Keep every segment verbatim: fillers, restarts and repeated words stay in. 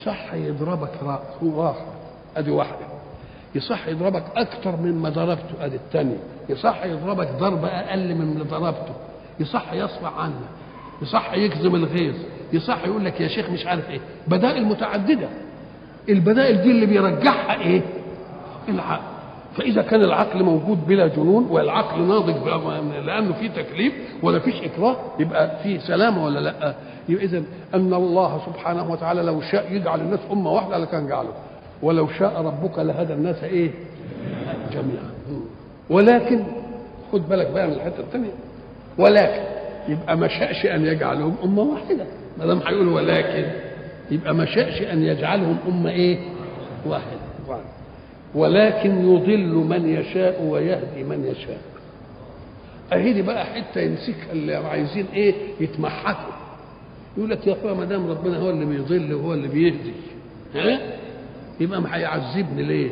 صح يضربك واحد ادي واحده، يصح يضربك اكتر مما ضربته ادي الثانيه، يصح يضربك ضربه اقل من اللي ضربته، يصح يصفع عنك، يصح يكظم الغيظ، يصح يقول لك يا شيخ مش عارف ايه. بدائل متعدده، البدائل دي اللي بيرجحها ايه؟ العقل. فاذا كان العقل موجود بلا جنون والعقل ناضج لانه في تكليف ولا فيش اكراه، يبقى في سلامه ولا لا؟ يبقى اذا ان الله سبحانه وتعالى لو شاء يجعل الناس امه واحده لكان جعله، ولو شاء ربك لهدى الناس ايه؟ جميعا. ولكن خد بالك بقى من الحته الثانيه، ولكن يبقى ما شاءش ان يجعلهم امه واحده، ما دام هيقول ولكن يبقى ما شاءش ان يجعلهم امه ايه؟ واحده. ولكن يضل من يشاء ويهدي من يشاء. اهي دي بقى حته يمسكها اللي عايزين ايه؟ يتمحكوا، يقول لك يا اخويا ما دام ربنا هو اللي بيضل وهو اللي بيهدي، ها؟ يبقى ما هيعذبني ليه؟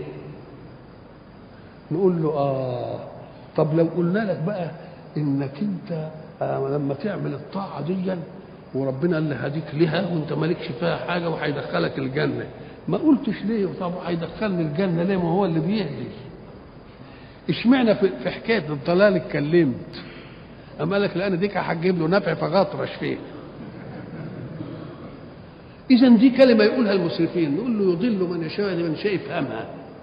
نقول له اه طب لو قلنا لك بقى انك انت آه لما تعمل الطاعه دي وربنا اللي هديك لها وانت مالكش فيها حاجه وهيدخلك الجنه، ما قلتش ليه طب هيدخلني الجنه ليه ما هو اللي بيهدي؟ اشمعنى في, في حكايه الضلال اتكلمت؟ اما قال لك لان ديك هتجيب له نفع فغطرش فيه. اذا دي كلمه يقولها المسرفين، نقول له يضل من يشاء من يشاء يفهمها.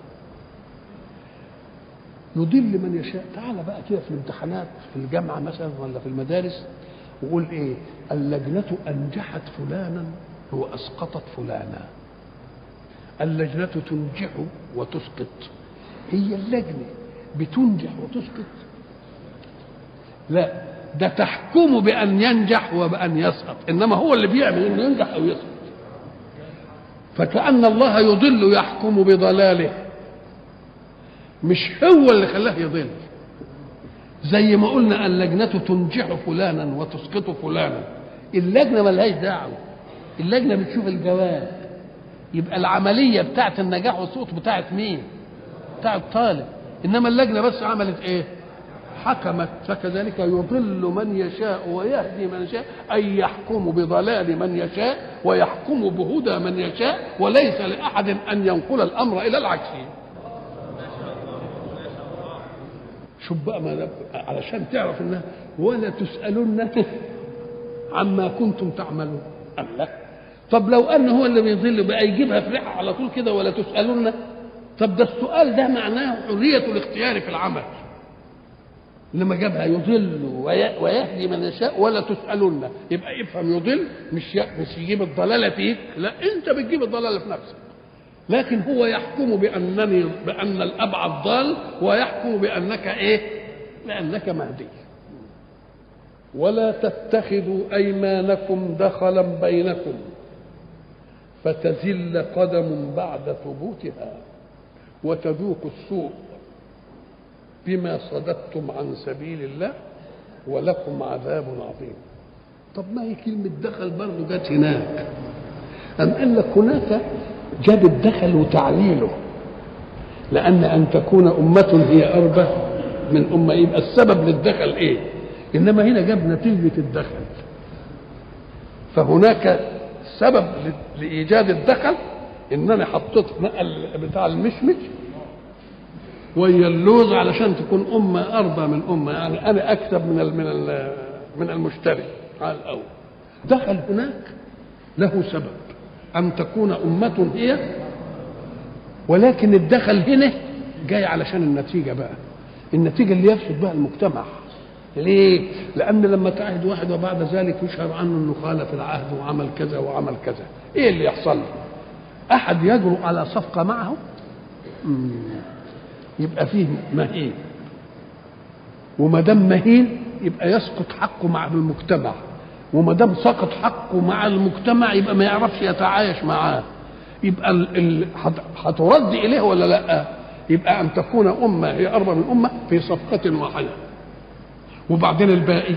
يضل من يشاء، تعال بقى كده في الامتحانات في الجامعه مثلا ولا في المدارس وقول ايه؟ اللجنه انجحت فلانا واسقطت فلانا. اللجنه تنجح وتسقط، هي اللجنه بتنجح وتسقط؟ لا، ده تحكم بان ينجح وبان يسقط، انما هو اللي بيعمل انه ينجح او يسقط. فكأن الله يضل يحكم بضلاله، مش هو اللي خلاه يضل. زي ما قلنا اللجنة تنجح فلانا وتسقط فلانا، اللجنة ملهاش دعوة، اللجنة بتشوف الجواب. يبقى العملية بتاعت النجاح والسقوط بتاعت مين؟ بتاعت طالب. إنما اللجنة بس عملت إيه؟ حكمت. فكذلك يضل من يشاء ويهدي من يشاء، أي يحكم بضلال من يشاء ويحكم بهدى من يشاء، وليس لأحد أن ينقل الأمر إلى العكس. شوف بقى ما علشان تعرف انها ولا تسألن عما كنتم تعملون. الله، طب لو ان هو اللي بيضل بقى يجيبها في ريحه على طول كده ولا تسألن؟ طب ده السؤال ده معناه حرية الاختيار في العمل، لما جابها يضل ويهدي من يشاء ولا تسألن، يبقى افهم يضل مش مش يجيب الضلاله فيك، لا انت بتجيب الضلاله في نفسك. لكن هو يحكم بانني بان الابعد ضال، ويحكم بانك ايه؟ بانك مهدي. ولا تتخذوا ايمانكم دخلا بينكم فتزل قدم بعد ثبوتها وتذوقوا السوء بما صددتم عن سبيل الله ولكم عذاب عظيم. طب ما هي كلمه دخل برضه جت هناك، أم قال لك هناك جاب الدخل وتعليله، لأن أن تكون أمة هي أربى من أمة يبقى السبب للدخل إيه؟ إنما هنا جاب نتيجة الدخل. فهناك سبب لإيجاد الدخل إن أنا حطيت بتاع المشمش ويا اللوز علشان تكون أمة أربى من أمة، يعني أنا أكسب من من من المشتري على الأول. دخل هناك له سبب أن تكون أمة هي، ولكن الدخل هنا جاي علشان النتيجة بقى، النتيجة اللي يفسد بها المجتمع. ليه؟ لأن لما تعهد واحد وبعد ذلك يشهر عنه أنه خالف العهد وعمل كذا وعمل كذا، إيه اللي يحصل له؟ أحد يجرؤ على صفقة معه؟ مم. يبقى فيه مهين، وما دام مهين يبقى يسقط حقه مع المجتمع، وما دام سقط حقه مع المجتمع يبقى ما يعرفش يتعايش معاه، يبقى هترد اليه ولا لا؟ يبقى ان تكون امه هي اربى من امه في صفقه واحده، وبعدين الباقي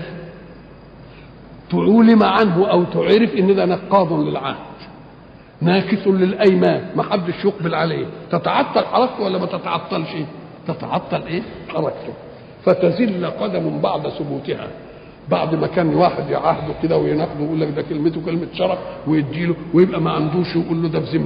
تعلم عنه او تعرف ان ده نقاض للعهد ناكث للايمان، ما حدش يقبل عليه، تتعطل حركته ولا ما تتعطلش؟ تتعطل ايه؟ حركته. فتزل قدم بعد ثبوتها، بعد ما كان واحد يعهده كده ويناقضه ويقول لك ده كلمته كلمه شرف ويديله ويبقى ما عندوش ويقول له ده بذمته